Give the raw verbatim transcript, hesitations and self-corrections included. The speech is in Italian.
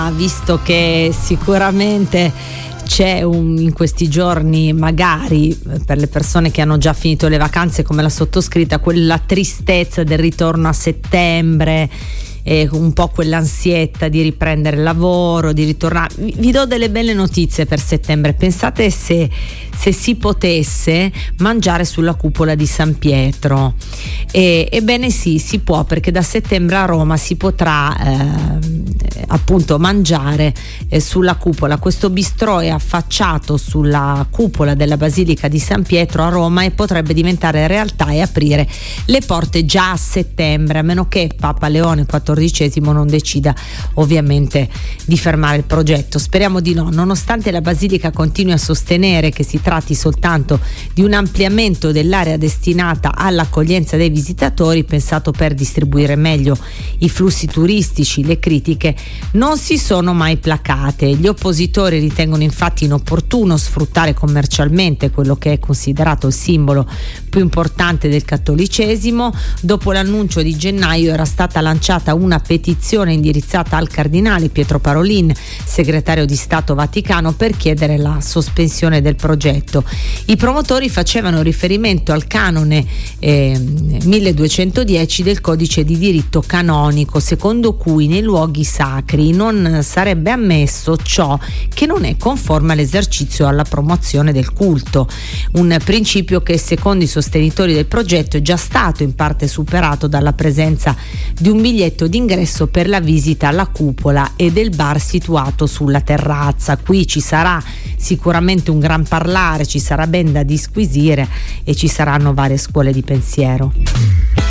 Visto che sicuramente c'è un, in questi giorni, magari per le persone che hanno già finito le vacanze come la sottoscritta, quella tristezza del ritorno a settembre e un po' quell'ansietta di riprendere il lavoro, di ritornare. Vi do delle belle notizie per settembre. Pensate se, se si potesse mangiare sulla cupola di San Pietro. E, ebbene sì, si può, perché da settembre a Roma si potrà eh, appunto mangiare eh, sulla cupola. Questo bistrò è affacciato sulla cupola della Basilica di San Pietro a Roma e potrebbe diventare realtà e aprire le porte già a settembre, a meno che Papa Leone quattordicesimo non decida ovviamente di fermare il progetto. Speriamo di no, nonostante la Basilica continui a sostenere che si tratti soltanto di un ampliamento dell'area destinata all'accoglienza dei visitatori, pensato per distribuire meglio i flussi turistici. Le critiche non si sono mai placate. Gli oppositori ritengono infatti inopportuno sfruttare commercialmente quello che è considerato il simbolo più importante del cattolicesimo. Dopo l'annuncio di gennaio era stata lanciata una petizione indirizzata al cardinale Pietro Parolin, segretario di Stato Vaticano, per chiedere la sospensione del progetto. I promotori facevano riferimento al canone eh, milleduecentodieci del codice di diritto canonico, secondo cui nei luoghi sacri non sarebbe ammesso ciò che non è conforme all'esercizio o alla promozione del culto, un principio che secondo i sostenitori del progetto è già stato in parte superato dalla presenza di un biglietto d'ingresso per la visita alla cupola e del bar situato sulla terrazza. Qui ci sarà sicuramente un gran parlare, ci sarà ben da disquisire e ci saranno varie scuole di pensiero.